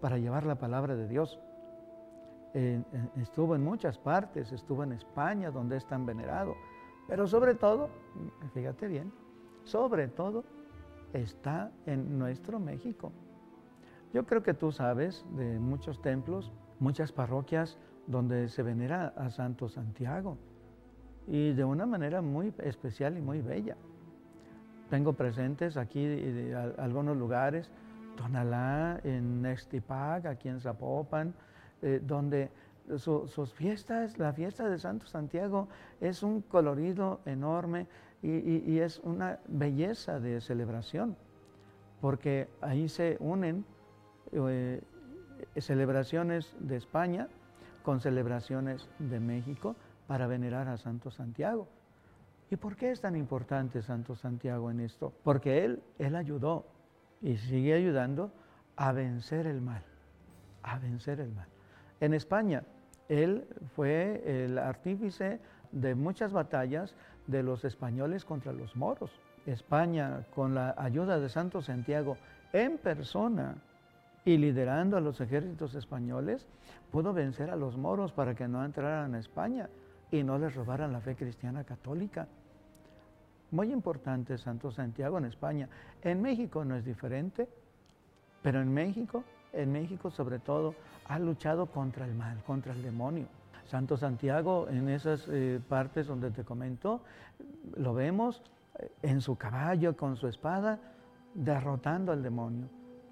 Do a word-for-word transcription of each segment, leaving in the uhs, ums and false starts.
para llevar la palabra de Dios. Eh, eh, estuvo en muchas partes, estuvo en España, donde es tan venerado, pero sobre todo, fíjate bien, sobre todo está en nuestro México. Yo creo que tú sabes de muchos templos, muchas parroquias donde se venera a Santo Santiago, y de una manera muy especial y muy bella. Tengo presentes aquí de, a, algunos lugares, Tonalá, en Nextipac, aquí en Zapopan, eh, donde su, sus fiestas, la fiesta de Santo Santiago es un colorido enorme y, y, y es una belleza de celebración, porque ahí se unen eh, celebraciones de España con celebraciones de México para venerar a Santo Santiago. ¿Y por qué es tan importante Santo Santiago en esto? Porque él, él ayudó y sigue ayudando a vencer el mal, a vencer el mal. En España, él fue el artífice de muchas batallas de los españoles contra los moros. España, con la ayuda de Santo Santiago en persona y liderando a los ejércitos españoles, pudo vencer a los moros para que no entraran a España y no les robaran la fe cristiana católica. Muy importante Santo Santiago en España. En México no es diferente, pero en México, en México sobre todo, ha luchado contra el mal, contra el demonio. Santo Santiago, en esas eh, partes donde te comento, lo vemos eh, en su caballo, con su espada, derrotando al demonio,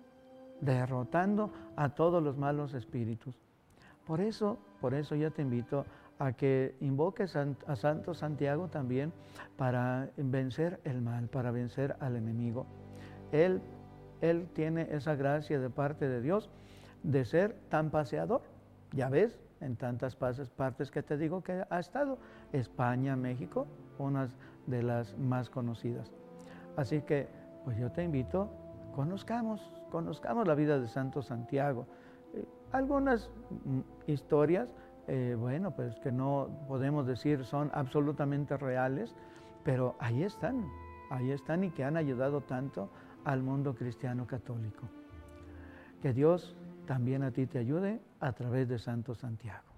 derrotando a todos los malos espíritus. Por eso, por eso yo te invito a que invoques a Santo Santiago también para vencer el mal, para vencer al enemigo. Él, él tiene esa gracia de parte de Dios de ser tan paseador. Ya ves, en tantas partes que te digo que ha estado, España, México, unas de las más conocidas. Así que, pues yo te invito, conozcamos, conozcamos la vida de Santo Santiago. Eh, algunas mm, historias, eh, bueno, pues que no podemos decir son absolutamente reales, pero ahí están, ahí están y que han ayudado tanto al mundo cristiano católico. Que Dios también a ti te ayude a través de Santo Santiago.